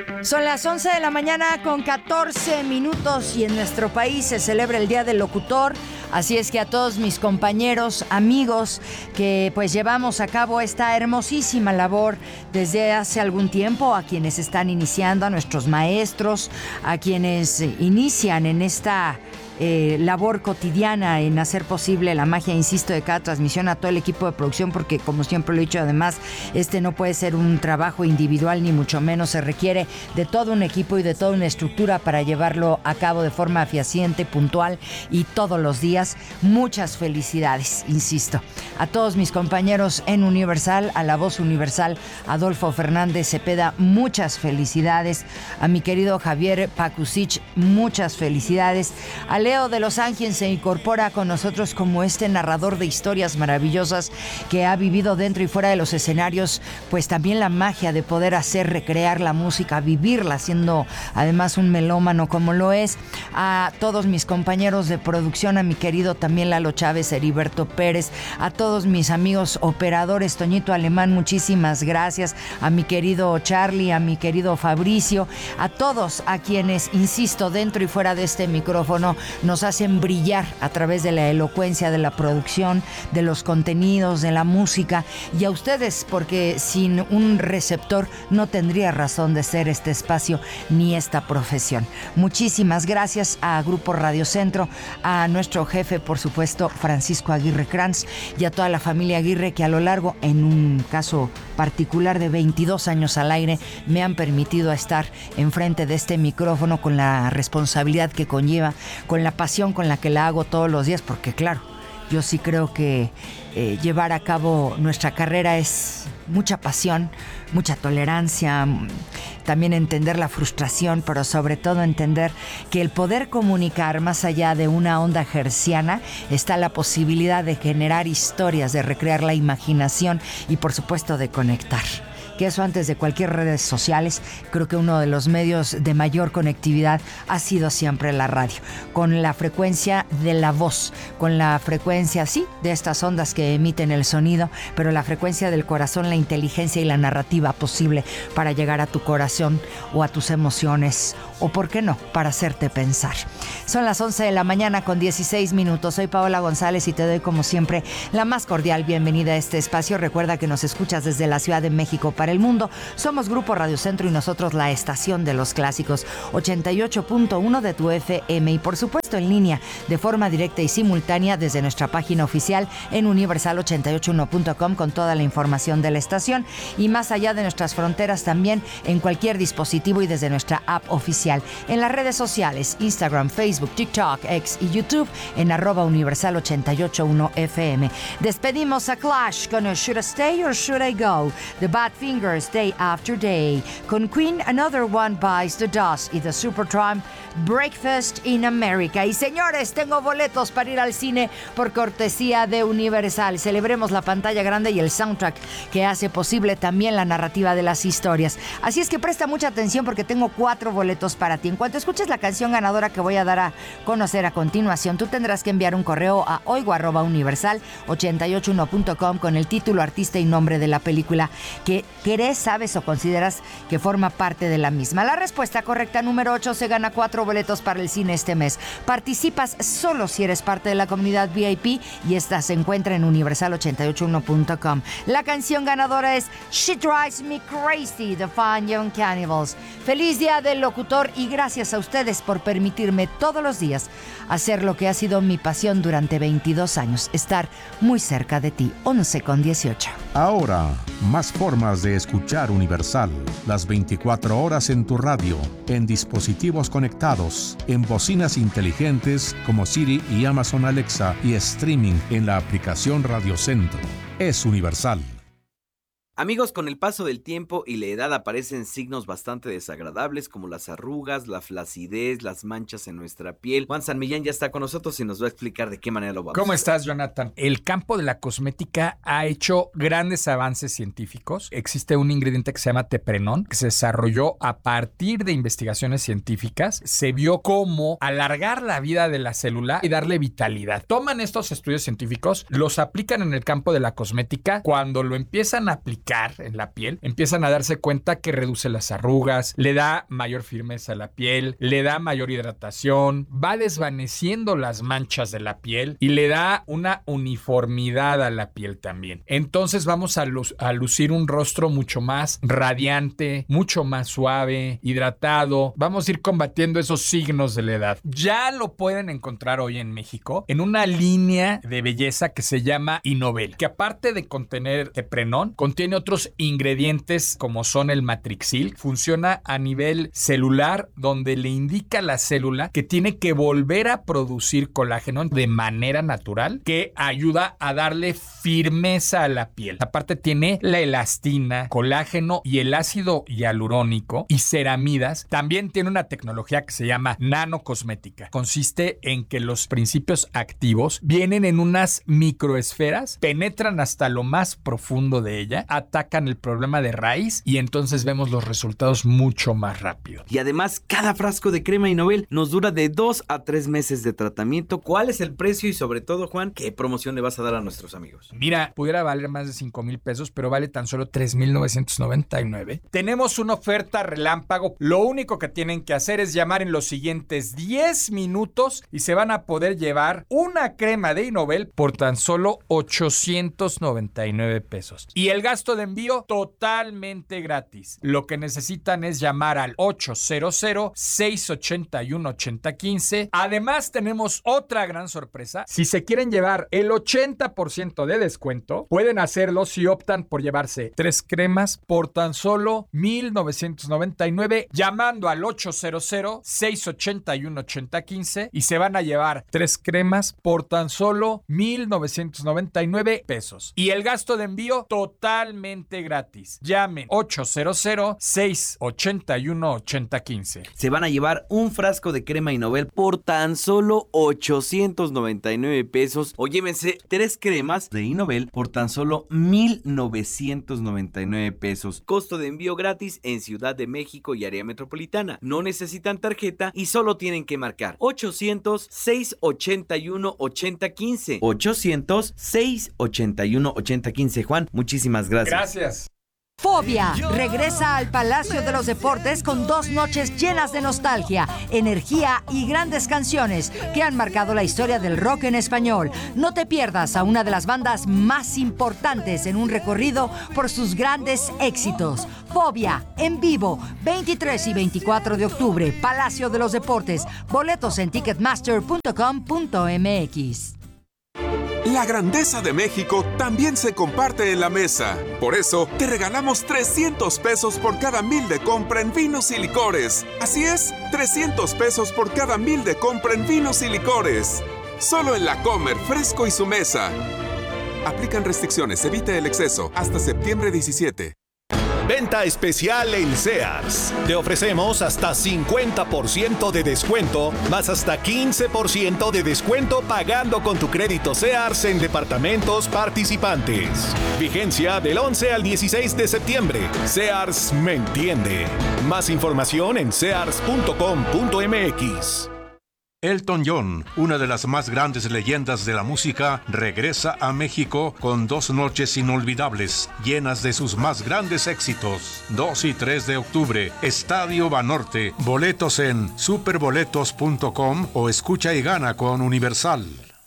Son las 11 de la mañana con 14 minutos y en nuestro país se celebra el Día del Locutor. Así es que a todos mis compañeros, amigos, que pues llevamos a cabo esta hermosísima labor desde hace algún tiempo, a quienes están iniciando, a nuestros maestros, a quienes inician en esta labor cotidiana en hacer posible la magia, insisto, de cada transmisión, a todo el equipo de producción, porque como siempre lo he dicho, además, este no puede ser un trabajo individual, ni mucho menos. Se requiere de todo un equipo y de toda una estructura para llevarlo a cabo de forma fehaciente, puntual y todos los días. Muchas felicidades, insisto, a todos mis compañeros en Universal, a la voz Universal, Adolfo Fernández Cepeda, muchas felicidades, a mi querido Javier Pakusich, muchas felicidades, a Leo de Los Ángeles se incorpora con nosotros como este narrador de historias maravillosas que ha vivido dentro y fuera de los escenarios, pues también la magia de poder hacer, recrear la música, vivirla, siendo además un melómano como lo es. A todos mis compañeros de producción, a mi querido también Lalo Chávez, Heriberto Pérez, a todos mis amigos operadores, Toñito Alemán, muchísimas gracias, a mi querido Charlie, a mi querido Fabricio, a todos a quienes, insisto, dentro y fuera de este micrófono, nos hacen brillar a través de la elocuencia de la producción, de los contenidos, de la música, y a ustedes, porque sin un receptor no tendría razón de ser este espacio ni esta profesión. Muchísimas gracias a Grupo Radio Centro, a nuestro jefe, por supuesto, Francisco Aguirre Cranz, y a toda la familia Aguirre, que a lo largo, en un caso particular de 22 años al aire, me han permitido estar enfrente de este micrófono con la responsabilidad que conlleva, con la pasión con la que la hago todos los días, porque claro, yo sí creo que llevar a cabo nuestra carrera es mucha pasión, mucha tolerancia, también entender la frustración, pero sobre todo entender que el poder comunicar más allá de una onda hertziana está la posibilidad de generar historias, de recrear la imaginación y por supuesto de conectar. Que eso antes de cualquier redes sociales, creo que uno de los medios de mayor conectividad ha sido siempre la radio, con la frecuencia de la voz, con la frecuencia, sí, de estas ondas que emiten el sonido, pero la frecuencia del corazón, la inteligencia y la narrativa posible para llegar a tu corazón o a tus emociones, o por qué no, para hacerte pensar. Son las 11 de la mañana con 16 minutos. Soy Paola González y te doy como siempre la más cordial bienvenida a este espacio. Recuerda que nos escuchas desde la Ciudad de México para el mundo. Somos Grupo Radio Centro y nosotros la estación de los clásicos, 88.1 de tu FM, y por supuesto en línea de forma directa y simultánea desde nuestra página oficial en universal881.com con toda la información de la estación, y más allá de nuestras fronteras también en cualquier dispositivo y desde nuestra app oficial. En las redes sociales, Instagram, Facebook, TikTok, X y YouTube en @universal881FM. Despedimos a Clash con Should I Stay or Should I Go? The Badfingers, Day After Day. Con Queen, Another One Bites the Dust, y The Supertramp, Breakfast in America. Y señores, tengo boletos para ir al cine por cortesía de Universal. Celebremos la pantalla grande y el soundtrack que hace posible también la narrativa de las historias. Así es que presta mucha atención porque tengo 4 boletos para ti. En cuanto escuches la canción ganadora que voy a dar a conocer a continuación, tú tendrás que enviar un correo a oigo@universal881.com con el título, artista y nombre de la película que querés, sabes o consideras que forma parte de la misma. La respuesta correcta, número 8, se gana 4 boletos para el cine este mes. Participas solo si eres parte de la comunidad VIP y esta se encuentra en universal881.com. La canción ganadora es She Drives Me Crazy, The Fine Young Cannibals. Feliz Día del Locutor y gracias a ustedes por permitirme todos los días hacer lo que ha sido mi pasión durante 22 años, estar muy cerca de ti. 11:18. Ahora, más formas de escuchar Universal. Las 24 horas en tu radio, en dispositivos conectados, en bocinas inteligentes como Siri y Amazon Alexa, y streaming en la aplicación Radio Centro. Es Universal. Amigos, con el paso del tiempo y la edad aparecen signos bastante desagradables como las arrugas, la flacidez, las manchas en nuestra piel. Juan San Millán ya está con nosotros y nos va a explicar de qué manera lo vamos a hacer. ¿Cómo estás, Jonathan? El campo de la cosmética ha hecho grandes avances científicos. Existe un ingrediente que se llama teprenón, que se desarrolló a partir de investigaciones científicas. Se vio cómo alargar la vida de la célula y darle vitalidad. Toman estos estudios científicos, los aplican en el campo de la cosmética. Cuando lo empiezan a aplicar aplicar en la piel, empiezan a darse cuenta que reduce las arrugas, le da mayor firmeza a la piel, le da mayor hidratación, va desvaneciendo las manchas de la piel y le da una uniformidad a la piel también. Entonces vamos a lucir un rostro mucho más radiante, mucho más suave, hidratado. Vamos a ir combatiendo esos signos de la edad. Ya lo pueden encontrar hoy en México en una línea de belleza que se llama Innovel, que aparte de contener teprenón, contiene otros ingredientes como son el matrixil. Funciona a nivel celular, donde le indica a la célula que tiene que volver a producir colágeno de manera natural, que ayuda a darle firmeza a la piel. Aparte tiene la elastina, colágeno y el ácido hialurónico y ceramidas. También tiene una tecnología que se llama nanocosmética. Consiste en que los principios activos vienen en unas microesferas, penetran hasta lo más profundo de ella, atacan el problema de raíz y entonces vemos los resultados mucho más rápido. Y además, cada frasco de crema Innovel nos dura de 2 a 3 meses de tratamiento. ¿Cuál es el precio? Y sobre todo, Juan, ¿qué promoción le vas a dar a nuestros amigos? Mira, pudiera valer más de 5,000 pesos, pero vale tan solo 3,999. Tenemos una oferta relámpago. Lo único que tienen que hacer es llamar en los siguientes 10 minutos y se van a poder llevar una crema de Innovel por tan solo 899 pesos. Y el gasto de envío totalmente gratis. Lo que necesitan es llamar al 800-681-8015. Además, tenemos otra gran sorpresa. Si se quieren llevar el 80% de descuento, pueden hacerlo si optan por llevarse 3 cremas por tan solo 1,999, llamando al 800-681-8015 y se van a llevar 3 cremas por tan solo 1,999 pesos. Y el gasto de envío totalmente gratis. Llamen 800-681-8015. Se van a llevar un frasco de crema Innovel por tan solo 899 pesos. O llévense 3 cremas de Innovel por tan solo 1,999 pesos. Costo de envío gratis en Ciudad de México y área metropolitana. No necesitan tarjeta y solo tienen que marcar 800-681-8015. 800-681-8015. Juan, muchísimas gracias. Gracias. Fobia regresa al Palacio de los Deportes con 2 noches llenas de nostalgia, energía y grandes canciones que han marcado la historia del rock en español. No te pierdas a una de las bandas más importantes en un recorrido por sus grandes éxitos. Fobia, en vivo, 23 y 24 de octubre, Palacio de los Deportes. Boletos en ticketmaster.com.mx. La grandeza de México también se comparte en la mesa. Por eso, te regalamos 300 pesos por cada 1,000 de compra en vinos y licores. Así es, 300 pesos por cada 1,000 de compra en vinos y licores. Solo en La Comer, Fresco y Su Mesa. Aplican restricciones, evite el exceso. Hasta septiembre 17. Venta especial en Sears. Te ofrecemos hasta 50% de descuento, más hasta 15% de descuento pagando con tu crédito Sears en departamentos participantes. Vigencia del 11 al 16 de septiembre. Sears me entiende. Más información en sears.com.mx. Elton John, una de las más grandes leyendas de la música, regresa a México con 2 noches inolvidables, llenas de sus más grandes éxitos. 2 y 3 de octubre, Estadio Banorte. Boletos en superboletos.com o escucha y gana con Universal.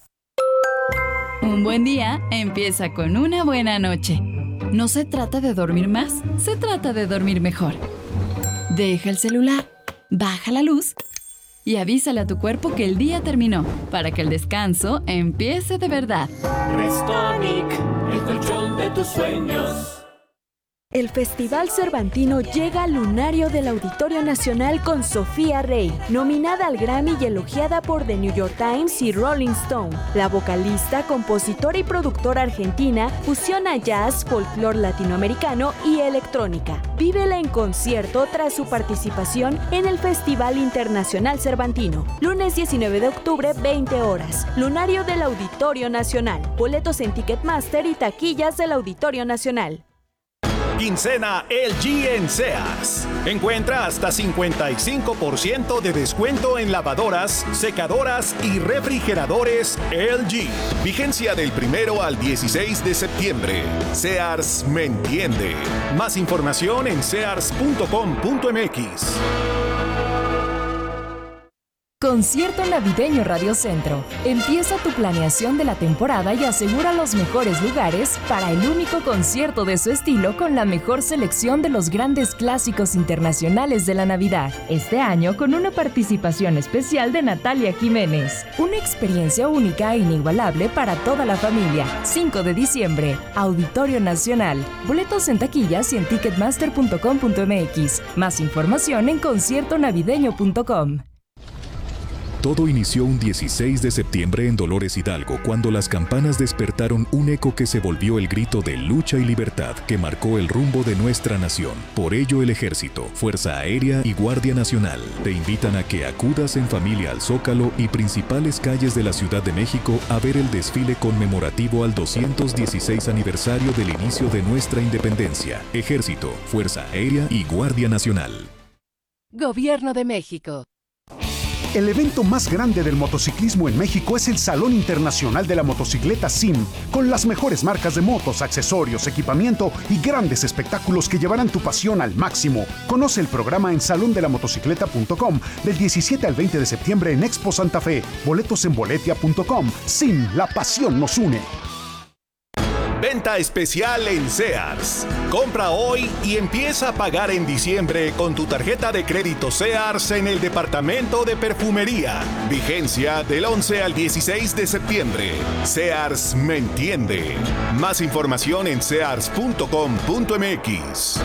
Un buen día empieza con una buena noche. No se trata de dormir más, se trata de dormir mejor. Deja el celular, baja la luz y avísale a tu cuerpo que el día terminó, para que el descanso empiece de verdad. Restonic, el colchón de tus sueños. El Festival Cervantino llega al lunario del Auditorio Nacional con Sofía Rey, nominada al Grammy y elogiada por The New York Times y Rolling Stone. La vocalista, compositora y productora argentina fusiona jazz, folclore latinoamericano y electrónica. Vívela en concierto tras su participación en el Festival Internacional Cervantino. Lunes 19 de octubre, 20 horas. Lunario del Auditorio Nacional. Boletos en Ticketmaster y taquillas del Auditorio Nacional. Quincena LG en Sears. Encuentra hasta 55% de descuento en lavadoras, secadoras y refrigeradores LG. Vigencia del 1 al 16 de septiembre. Sears me entiende. Más información en sears.com.mx. Concierto Navideño Radio Centro. Empieza tu planeación de la temporada y asegura los mejores lugares para el único concierto de su estilo con la mejor selección de los grandes clásicos internacionales de la Navidad. Este año con una participación especial de Natalia Jiménez. Una experiencia única e inigualable para toda la familia. 5 de diciembre, Auditorio Nacional. Boletos en taquillas y en ticketmaster.com.mx. Más información en conciertonavideño.com. Todo inició un 16 de septiembre en Dolores Hidalgo, cuando las campanas despertaron un eco que se volvió el grito de lucha y libertad que marcó el rumbo de nuestra nación. Por ello, el Ejército, Fuerza Aérea y Guardia Nacional te invitan a que acudas en familia al Zócalo y principales calles de la Ciudad de México a ver el desfile conmemorativo al 216 aniversario del inicio de nuestra independencia. Ejército, Fuerza Aérea y Guardia Nacional. Gobierno de México. El evento más grande del motociclismo en México es el Salón Internacional de la Motocicleta SIM, con las mejores marcas de motos, accesorios, equipamiento y grandes espectáculos que llevarán tu pasión al máximo. Conoce el programa en salondelamotocicleta.com del 17 al 20 de septiembre en Expo Santa Fe. Boletos en boletia.com. SIM, la pasión nos une. Venta especial en Sears. Compra hoy y empieza a pagar en diciembre con tu tarjeta de crédito Sears en el departamento de perfumería. Vigencia del 11 al 16 de septiembre. Sears me entiende. Más información en sears.com.mx.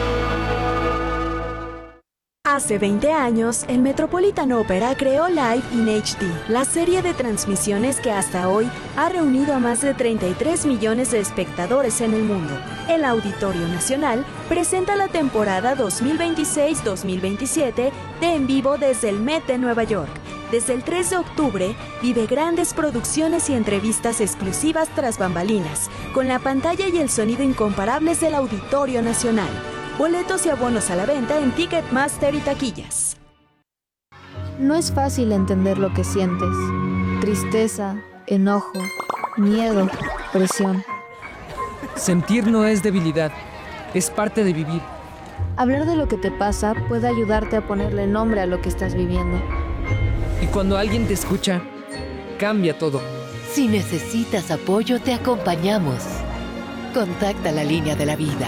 Hace 20 años, el Metropolitan Opera creó Live in HD, la serie de transmisiones que hasta hoy ha reunido a más de 33 millones de espectadores en el mundo. El Auditorio Nacional presenta la temporada 2026-2027 de En Vivo desde el Met de Nueva York. Desde el 3 de octubre, vive grandes producciones y entrevistas exclusivas tras bambalinas, con la pantalla y el sonido incomparables del Auditorio Nacional. Boletos y abonos a la venta en Ticketmaster y taquillas. No es fácil entender lo que sientes. Tristeza, enojo, miedo, presión. Sentir no es debilidad, es parte de vivir. Hablar de lo que te pasa puede ayudarte a ponerle nombre a lo que estás viviendo. Y cuando alguien te escucha, cambia todo. Si necesitas apoyo, te acompañamos. Contacta la línea de la vida.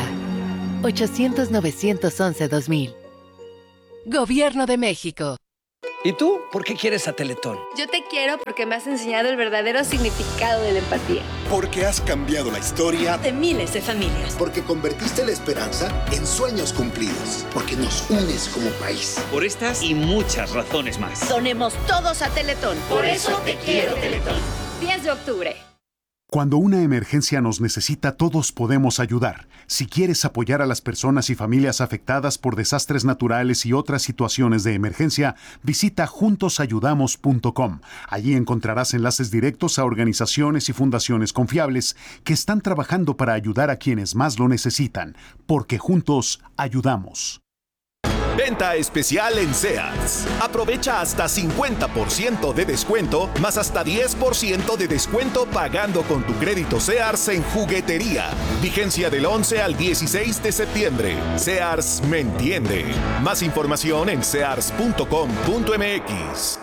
800-911-2000. Gobierno de México. ¿Y tú? ¿Por qué quieres a Teletón? Yo te quiero porque me has enseñado el verdadero significado de la empatía. Porque has cambiado la historia de miles de familias. Porque convertiste la esperanza en sueños cumplidos. Porque nos unes como país. Por estas y muchas razones más. Donemos todos a Teletón. Por eso te quiero, Teletón. 10 de octubre. Cuando una emergencia nos necesita, todos podemos ayudar. Si quieres apoyar a las personas y familias afectadas por desastres naturales y otras situaciones de emergencia, visita juntosayudamos.com. Allí encontrarás enlaces directos a organizaciones y fundaciones confiables que están trabajando para ayudar a quienes más lo necesitan, porque juntos ayudamos. Venta especial en Sears. Aprovecha hasta 50% de descuento, más hasta 10% de descuento pagando con tu crédito Sears en juguetería. Vigencia del 11 al 16 de septiembre. Sears me entiende. Más información en sears.com.mx.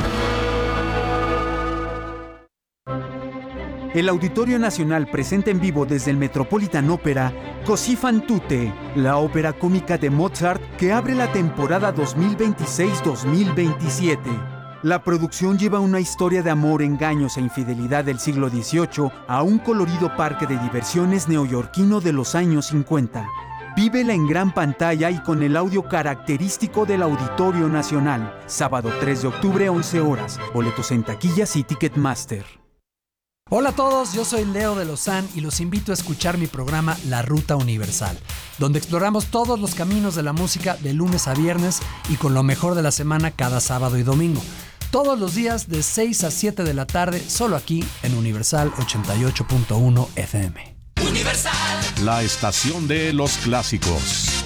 El Auditorio Nacional presenta en vivo desde el Metropolitan Opera Così fan tutte, la ópera cómica de Mozart que abre la temporada 2026-2027. La producción lleva una historia de amor, engaños e infidelidad del siglo XVIII a un colorido parque de diversiones neoyorquino de los años 50. Vívela en gran pantalla y con el audio característico del Auditorio Nacional. Sábado 3 de octubre, 11 horas. Boletos en taquillas y Ticketmaster. Hola a todos, yo soy Leo de Lozán y los invito a escuchar mi programa La Ruta Universal, donde exploramos todos los caminos de la música de lunes a viernes y con lo mejor de la semana cada sábado y domingo. Todos los días de 6 a 7 de la tarde, solo aquí en Universal 88.1 FM. Universal. La estación de los clásicos.